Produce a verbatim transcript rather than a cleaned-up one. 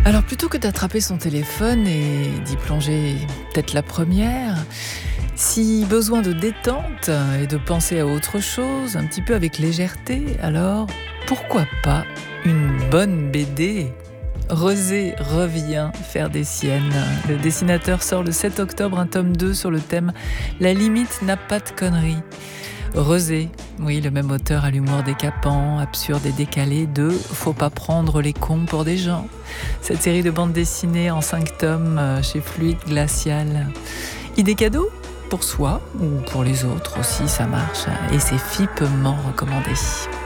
Alors plutôt que d'attraper son téléphone et d'y plonger peut-être la première, si besoin de détente et de penser à autre chose, un petit peu avec légèreté, alors pourquoi pas une bonne B D ? Rosé revient faire des siennes. Le dessinateur sort le sept octobre un tome deux sur le thème « La limite n'a pas de conneries ». Rosé, oui, le même auteur à l'humour décapant, absurde et décalé de « Faut pas prendre les cons pour des gens ». Cette série de bandes dessinées en cinq tomes chez Fluide Glacial. Idée cadeau ? Pour soi ou pour les autres aussi, ça marche. Et c'est fipement recommandé.